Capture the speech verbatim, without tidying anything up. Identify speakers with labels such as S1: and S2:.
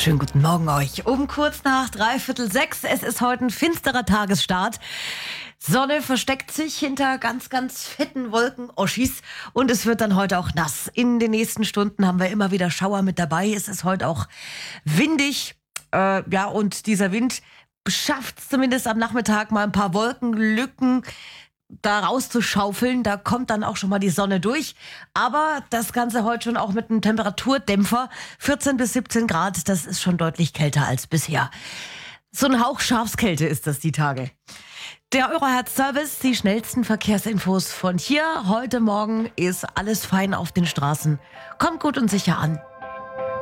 S1: Schönen guten Morgen euch. Um kurz nach dreiviertel sechs. Es ist heute ein finsterer Tagesstart. Sonne versteckt sich hinter ganz, ganz fetten Wolken-Oschis und es wird dann heute auch nass. In den nächsten Stunden haben wir immer wieder Schauer mit dabei. Es ist heute auch windig. Äh, ja, und dieser Wind schafft es zumindest am Nachmittag mal ein paar Wolkenlücken da rauszuschaufeln. Da kommt dann auch schon mal die Sonne durch. Aber das Ganze heute schon auch mit einem Temperaturdämpfer. vierzehn bis siebzehn Grad, das ist schon deutlich kälter als bisher. So ein Hauch Schafskälte ist das die Tage. Der Eurohertz-Service, die schnellsten Verkehrsinfos von hier. Heute Morgen ist alles fein auf den Straßen. Kommt gut und sicher an.